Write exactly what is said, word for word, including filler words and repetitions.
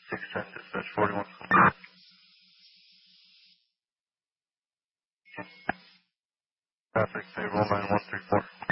six ten, dispatch forty-one. Traffic, payroll nine one three four.